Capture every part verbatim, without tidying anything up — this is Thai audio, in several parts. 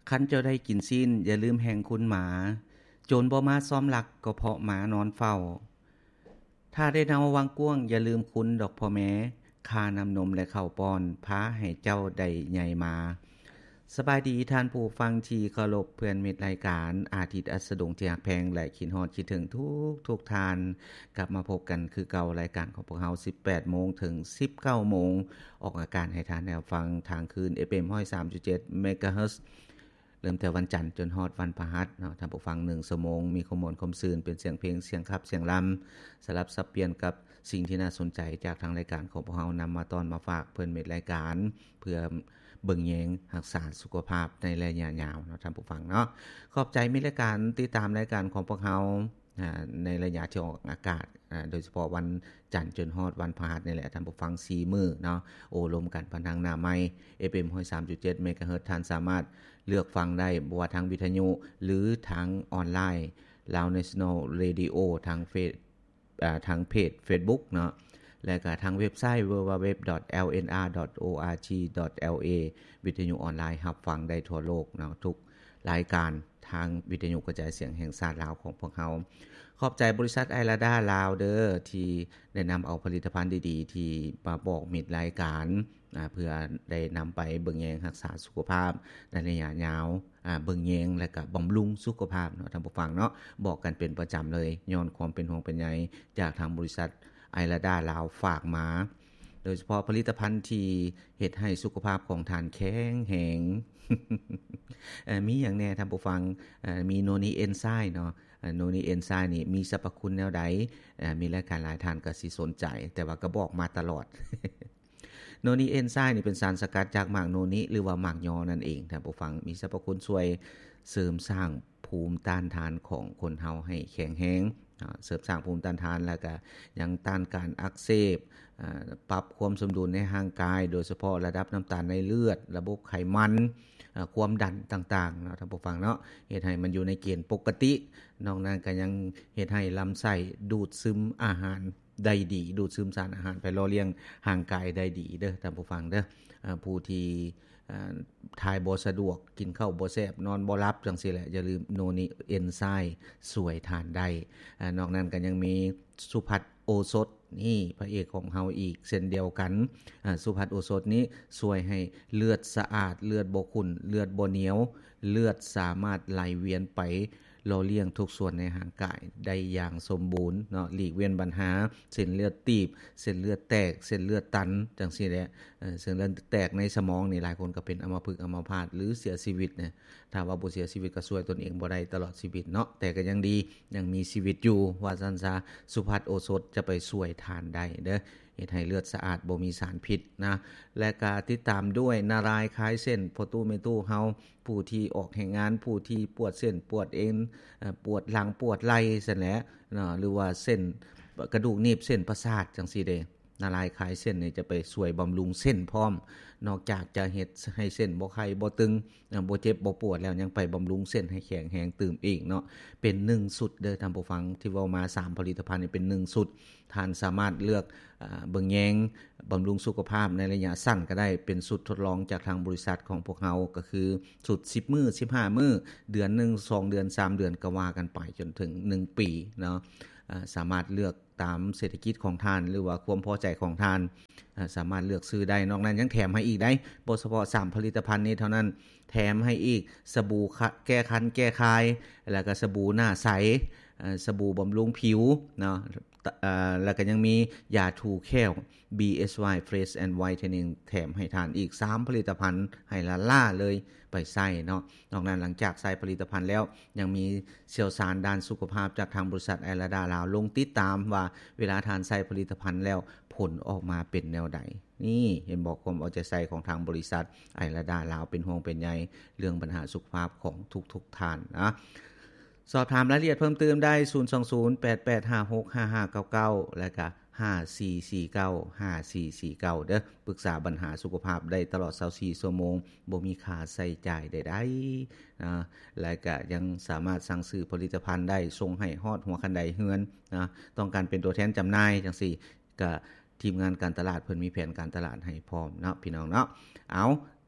คันเจ้าได้กินซีนอย่าลืมแห่งคุณหมาโจรบ่มาซ้อมลักก็เพราะหมานอนเฝ้าถ้าได้นำวังก้วงอย่าลืมคุณดอกพ่อแม้ค่าน้ำนมและข้าวป้อนพาให้เจ้าได้ใหญ่มาสบายดีท่านผู้ฟังที่เคารพเพื่อนมิตรรายการอาทิตย์อัสดงที่ฮักแพงและคิดฮอดคิดถึงทุกทุกทานกลับมาพบกันคือเก่ารายการของพวกเฮา สิบแปดโมง ถึง สิบเก้าโมง ออกอากาศให้ทานแนวฟังทางคืน เอฟ เอ็ม หนึ่งร้อยสามจุดเจ็ด เมกะเฮิรตซ์ เริ่มแต่วันจันทร์จนฮอดวันพฤหัสเนาะท่านผู้ฟังหนึ่งชั่วโมงมีข้อมูลคมซื่นเป็นเสียงเพลงเสียงคับเสียงลำสลับสับเปลี่ยนกับสิ่งที่น่าสนใจจากทางรายการของพวกเฮานำมาตอนมาฝากเพิ่นเม็ดรายการเพื่อเบิ่งแยงรักษาสุขภาพในระยะยาวเนาะท่านผู้ฟังเนาะขอบใจมีรายการติดตามรายการของพวกเฮาในระยะที่ออกอากาศโดยเฉพาะวันจันทร์จนฮอดวันพฤหัสนี่แหละท่านผู้ฟังสี่มื้อเนาะโอ้รวมกันผ่านทางหน้าไมค์ เอฟ เอ็ม หนึ่งร้อยสามจุดเจ็ด เมกะเฮิรตซ์ท่านสามารถเลือกฟังได้บ่ว่าทางวิทยุหรือทางออนไลน์ Lao National Radio ทางเฟซอ่าทางเพจ Facebook เนาะและก็ทางเว็บไซต์ ดับเบิลยู ดับเบิลยู ดับเบิลยู ดอท แอล เอ็น อาร์ ดอท โอ อาร์ จี ดอท แอล เอ วิทยุออนไลน์รับฟังได้ทั่วโลกเนาะทุกรายการทางวิทยุกระจายเสียงแห่งชาติลาวของพวกเฮาขอบใจบริษัทไอราดาลาวเด้อที่ได้นำเอาผลิตภัณฑ์ดีๆที่มาบอกมิตรรายการเพื่อได้นำไปเบิ่งแยงรักษาสุขภาพในระยะยาวเบิ่งแยงและก็บำรุงสุขภาพเนาะท่านผู้ฟังเนาะบอกกันเป็นประจำเลยย้อนความเป็นห่วงเป็นใยจากทางบริษัทไอราดาลาวฝากมาโดยเฉพาะผลิตภัณฑ์ที่เฮ็ดให้สุขภาพของท่านแข็งแรงมีหยังแน่ท่านผู้ฟังมีโนนีเอนไซม์เนาะโนนีเอนไซม์นี่มีสรรพคุณแนวใดมีรายการหลายท่านก็สิสนใจแต่ว่าก็บอกมาตลอดโนนีเอนไซม์นี่เป็นสารสกัดจากหมากโนนิหรือว่าหมากยอนั่นเองท่านผู้ฟังมีสรรพคุณช่วยเสริมสร้างภูมิต้านทานของคนเฮาให้แข็งแรงเสริมสร้างภูมิต้านทานแล้วก็ยังต้านการอักเสบปรับความสมดุลในร่างกายโดยเฉพาะระดับน้ำตาลในเลือดระบบไขมันความดันต่างๆเนาะท่านผู้ฟังเนาะเฮ็ดให้มันอยู่ในเกณฑ์ปกตินอกนั้นก็ยังเฮ็ดให้ลำไส้ดูดซึมอาหารได้ดีดูดซึมสารอาหารไปหล่อเลี้ยงร่างกายได้ดีเด้อท่านผู้ฟังเด้อผู้ที่ถ่ายบ่สะดวกกินข้าวบ่แซ่บนอนบ่หลับจังซี่แหละอย่าลืมโนนิเอนไซม์สวยทานได้นอกนั้นก็ยังมีสุภัทรโอสถนี่พระเอกของเฮาอีกเช่นเดียวกันสุภัทรโอสถนี้ช่วยให้เลือดสะอาดเลือดบ่ขุ่นเลือดบ่เหนียวเลือดสามารถไหลเวียนไปหล่อเลี้ยงทุกส่วนในร่างกายได้อย่างสมบูรณ์เนาะหลีกเว้นปัญหาเส้นเลือดตีบเส้นเลือดแตกเส้นเลือดตันจังซี่แหละเอ่อเส้นเลือดแตกในสมองนี่หลายคนก็เป็นอัมพฤกษ์อัมพาตหรือเสียชีวิตนะถ้าว่าบ่เสียชีวิตก็ช่วยตนเองบ่ได้ตลอดชีวิตเนาะแต่ก็ยังดียังมีชีวิตอยู่ว่าซั่นซะสุภัทรโอสถจะไปช่วยทานได้เด้อเฮ็ดให้เลือดสะอาดบ่มีสารพิษนะและก็ติดตามด้วยนารายคลายเส้นพ่อตู้แม่ตู้เฮาผู้ที่ออกแห่งงานผู้ที่ปวดเส้นปวดเอ็นปวดหลังปวดไหล่ซั่นแหละเนาะหรือว่าเส้นกระดูกหนีบเส้นประสาทจังซี่เด้นารายคลายเส้นนี่จะไปช่วยบำรุงเส้นพร้อมนอกจากจะเฮ็ดให้เส้นบ่ไข้บ่ตึงบ่เจ็บบ่ปวดแล้วยังไปบำรุงเส้นให้แข็งแรงตื่มอีกเนาะเป็นหนึ่งสุดเด้อท่านผู้ฟังที่เว้ามาสามผลิตภัณฑ์นี่เป็นหนึ่งสุดท่านสามารถเลือกอ่าเบิ่งแยงบำรุงสุขภาพในระยะสั้นก็ได้เป็นสุดทดลองจากทางบริษัทของพวกเฮาก็คือสุดสิบมื้อสิบห้ามื้อเดือนหนึ่งสองเดือนสามเดือนก็ว่ากันไปจนถึงหนึ่งปีเนาะสามารถเลือกตามเศรษฐกิจของท่านหรือว่าความพอใจของท่านสามารถเลือกซื้อได้นอกนั้นยังแถมให้อีกได้บ่เฉพาะสามผลิตภัณฑ์นี้เท่านั้นแถมให้อีกสบู่แก้คันแก้คายแล้วก็สบู่หน้าใสสบู่บำรุงผิวเนาะแล้วก็ยังมียาทูแคล บี เอส วาย Fresh and Whitening แถมให้ทานอีกสามผลิตภัณฑ์ให้ละล่าเลยไปใส่เนาะนอกนั้นหลังจากใส่ผลิตภัณฑ์แล้วยังมีเชี่ยวชาญด้านสุขภาพจากทางบริษัทไอราดาลาวลงติดตามว่าเวลาทานใส่ผลิตภัณฑ์แล้วผลออกมาเป็นแนวใดนี่เห็นบอกความเอาใจใส่ของทางบริษัทไอราดาลาวเป็นห่วงเป็นใยเรื่องปัญหาสุขภาพของทุกๆท่านนะสอบถามรายละเอียดเพิ่มเติมได้ศูนย์ สอง ศูนย์ แปด แปด ห้า หก ห้า ห้า เก้า เก้าและก็ห้า สี่ สี่ เก้า ห้า สี่ สี่ เก้าเด้อปรึกษาปัญหาสุขภาพได้ตลอดยี่สิบสี่ชั่วโมงบ่มีค่าใช้จ่ายใดๆนะและก็ยังสามารถสั่งซื้อผลิตภัณฑ์ได้ส่งให้ฮอดหัวคันใดเฮือนนะต้องการเป็นตัวแทนจำหน่ายจังซี่ก็ทีมงานการตลาดเพิ่นมีแผนการตลาดให้พร้อมเนาะพี่น้องเนาะเอา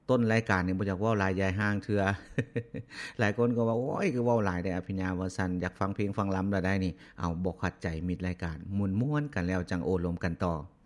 ต้นรายการนี่บ่อยากเว้าหลายยายห่างเทื่อ หลายคนก็ว่าโอ้ยคือเว้าหลายแต่อภิญญาว่าซั่นอยากฟังเพลงฟังลําแล้วได้นี่เอาบ่ขัดใจมิดรายการม่วนๆกันแล้วจังโอ้ลมกันต่อ